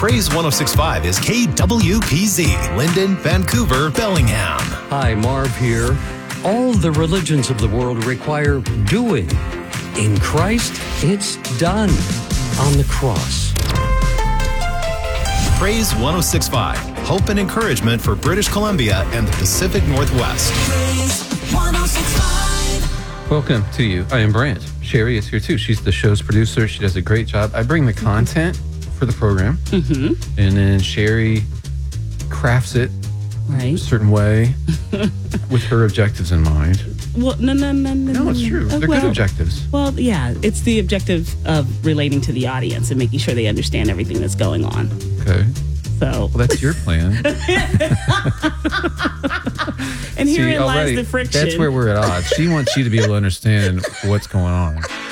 Praise 106.5 is KWPZ, Linden, Vancouver, Bellingham. Hi, Marv here. All the religions of the world require doing. In Christ, it's done on the cross. Praise 106.5, hope and encouragement for British Columbia and the Pacific Northwest. Praise 106.5. Welcome to you. I am Brant. Sherry is here too. She's the show's producer. She does a great job. I bring the content for the program, and then Sherry crafts it a certain way with her objectives in mind. Well, no. No, it's true. They're good objectives. Well, yeah, it's the objective of relating to the audience and making sure they understand everything that's going on. Okay. So, Well, that's your plan. and herein lies the friction. That's where we're at odds. She wants you to be able to understand what's going on.